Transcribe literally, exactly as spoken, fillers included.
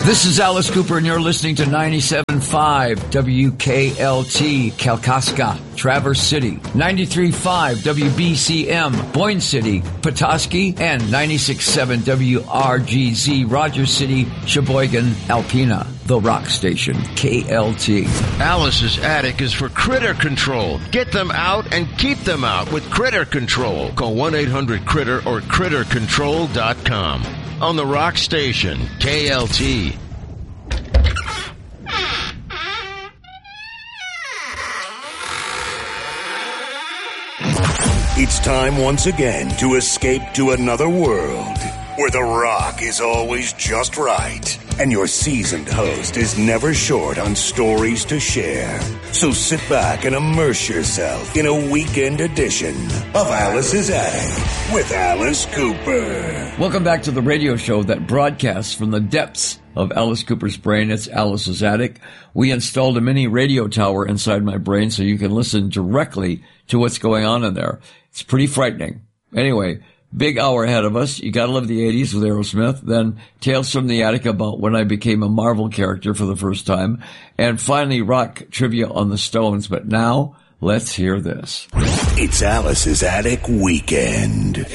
This is Alice Cooper, and you're listening to ninety-seven point five W K L T, Kalkaska, Traverse City, ninety-three point five W B C M, Boyne City, Petoskey, and ninety-six point seven W R G Z, Rogers City, Sheboygan, Alpena, the rock station, K L T. Alice's Attic is for critter control. Get them out and keep them out with Critter Control. Call one eight hundred critter or critter control dot com. On the rock station, K L T. It's time once again to escape to another world where the rock is always just right and your seasoned host is never short on stories to share. So sit back and immerse yourself in a weekend edition of Alice's Attic with Alice Cooper. Welcome back to the radio show that broadcasts from the depths of Alice Cooper's brain. It's Alice's Attic. We installed a mini radio tower inside my brain so you can listen directly to what's going on in there. It's pretty frightening. Anyway, big hour ahead of us. You gotta love the eighties with Aerosmith. Then Tales from the Attic about when I became a Marvel character for the first time. And finally, rock trivia on the Stones. But now, let's hear this. It's Alice's Attic Weekend.